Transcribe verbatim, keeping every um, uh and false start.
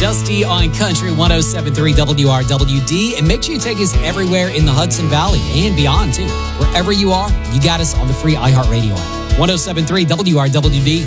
Dusty on Country one oh seven point three W R W D. And make sure you take us everywhere in the Hudson Valley and beyond, too. Wherever you are, you got us on the free iHeartRadio app. one oh seven point three W R W D.